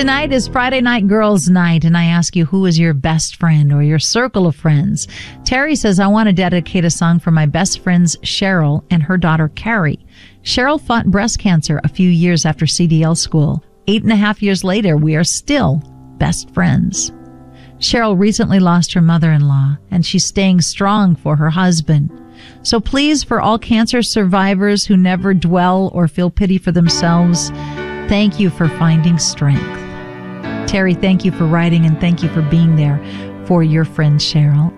Tonight is Friday Night Girls Night, and I ask you, who is your best friend or your circle of friends? Terry says, I want to dedicate a song for my best friends Cheryl and her daughter Carrie. Cheryl fought breast cancer a few years after CDL school. 8.5 years later, we are still best friends. Cheryl recently lost her mother-in-law, and she's staying strong for her husband. So please, for all cancer survivors who never dwell or feel pity for themselves, thank you for finding strength. Terry, thank you for writing, and thank you for being there for your friend Cheryl.